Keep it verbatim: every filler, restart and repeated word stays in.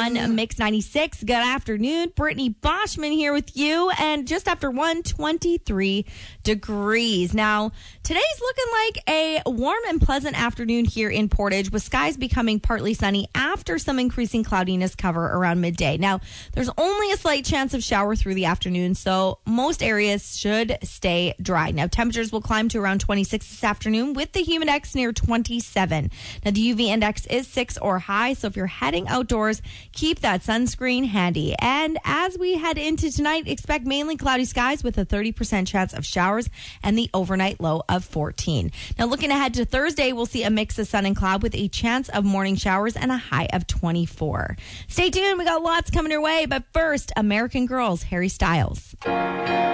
on Mix ninety-six. Good afternoon. Brittany Boschman here with you. And just after one, twenty-three degrees. Now, today's looking like a warm and pleasant afternoon here in Portage, with skies becoming partly sunny after some increasing cloudiness cover around midday. Now, there's only a slight chance of shower through the afternoon, so most areas should stay dry. Now, temperatures will climb to around twenty-six this afternoon, with the humidex near twenty-seven. Now, the U V index is six or high, so if you're heading outdoors, keep that sunscreen handy. And as we head into tonight, expect mainly cloudy skies with a thirty percent chance of showers and the overnight low of fourteen. Now, looking ahead to Thursday, we'll see a mix of sun and cloud with a chance of morning showers and a high of twenty-four. Stay tuned. We got lots coming your way, but first, American Girls, Harry Styles.